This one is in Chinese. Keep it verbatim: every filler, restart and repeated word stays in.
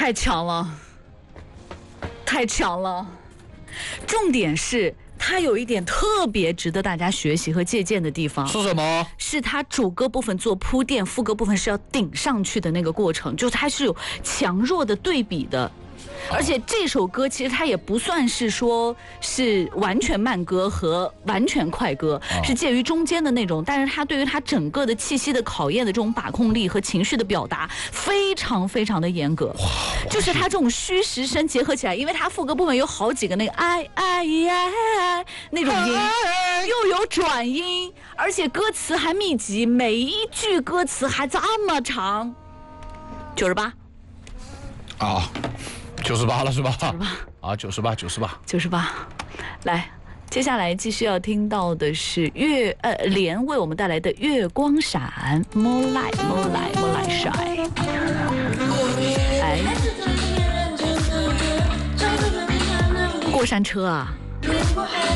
太强了，太强了。重点是它有一点特别值得大家学习和借鉴的地方， 是什么？ 是它主歌部分做铺垫，副歌部分是要顶上去的那个过程，就是它是有强弱的对比的。而且这首歌其实它也不算是说是完全慢歌和完全快歌，是介于中间的那种，但是它对于它整个的气息的考验的这种把控力和情绪的表达非常非常的严格，就是它这种虚实声结合起来，因为它副歌部分有好几个那个哎哎哎那种音，又有转音，而且歌词还密集，每一句歌词还这么长，九十八啊。九十八了是吧？ 九十八啊，九十八，九十八， 九十八。来，接下来继续要听到的是月呃莲为我们带来的《月光闪》，Moonlight Moonlight Moonlight Shine。哎，过山车啊！